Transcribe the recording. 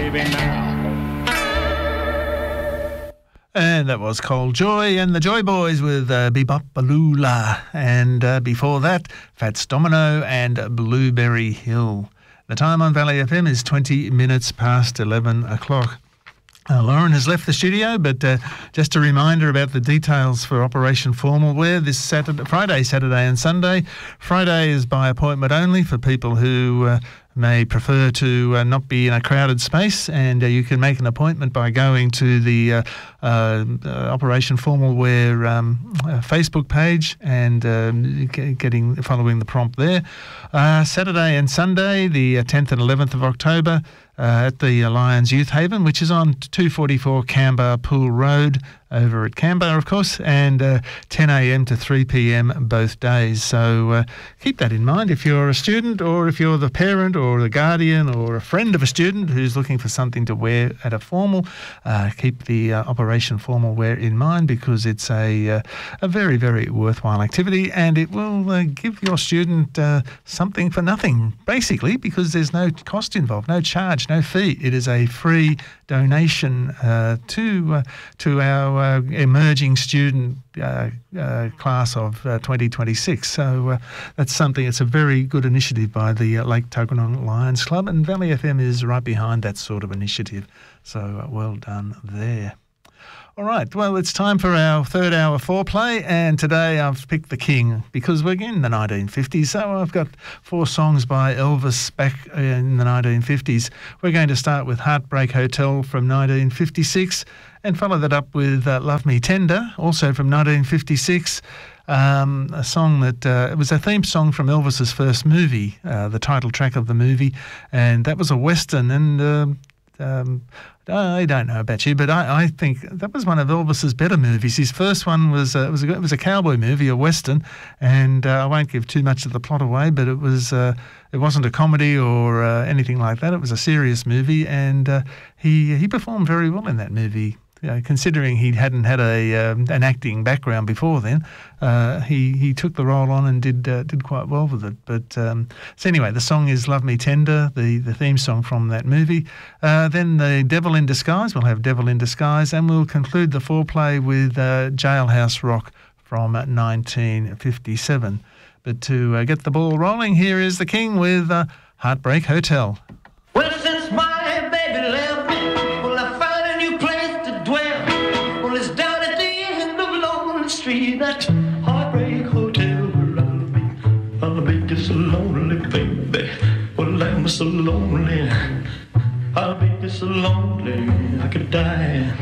baby now. And that was Cold Joy and the Joy Boys with Bebop Baloola. And before that, Fats Domino and Blueberry Hill. The time on Valley FM is 20 minutes past 11 o'clock. Lauren has left the studio, but just a reminder about the details for Operation Formal Wear this Friday, Saturday and Sunday. Friday is by appointment only for people who may prefer to not be in a crowded space, and you can make an appointment by going to the Operation Formal Wear Facebook page and following the prompt there. Saturday and Sunday, the 10th and 11th of October, at the Lions Youth Haven, which is on 244 Canberra Pool Road over at Canberra, of course, and 10 a.m. to 3 p.m. both days. So keep that in mind if you're a student, or if you're the parent or the guardian or a friend of a student who's looking for something to wear at a formal. Keep the Operation Formal Wear in mind, because it's a very, very worthwhile activity, and it will give your student something for nothing, basically, because there's no cost involved, no charge, no fee. It is a free donation to our emerging student class of 2026. So that's something. It's a very good initiative by the Lake Tuggeranong Lions Club, and Valley FM is right behind that sort of initiative. So well done there. All right, well, it's time for our third hour foreplay, and today I've picked The King because we're in the 1950s, so I've got 4 songs by Elvis back in the 1950s. We're going to start with Heartbreak Hotel from 1956 and follow that up with Love Me Tender, also from 1956, a song that it was a theme song from Elvis's first movie, the title track of the movie, and that was a Western, and I don't know about you, but I think that was one of Elvis's better movies. His first one was it was a cowboy movie, a Western, and I won't give too much of the plot away, but it wasn't a comedy or anything like that. It was a serious movie, and he performed very well in that movie. Considering he hadn't had an acting background before then, he took the role on and did quite well with it. But so anyway, the song is "Love Me Tender," the theme song from that movie. Then the Devil in Disguise. We'll have "Devil in Disguise," and we'll conclude the foreplay with "Jailhouse Rock" from 1957. But to get the ball rolling, here is The King with "Heartbreak Hotel." Well, since my baby left me, well, I found a new place to dwell. Well, it's down at the end of Lonely Street, that Heartbreak Hotel where I'll be just so lonely, baby. Well, I'm so lonely, I'll be just so lonely, I could die.